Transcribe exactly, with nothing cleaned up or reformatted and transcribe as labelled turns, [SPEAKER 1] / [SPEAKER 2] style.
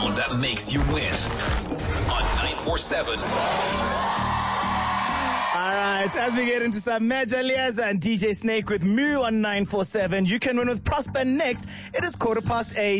[SPEAKER 1] that makes you win on nine four seven.
[SPEAKER 2] All right, as we get into some Major Liaza and D J Snake with Mu on nine four seven, you can win with Prosper next. It is quarter past eight.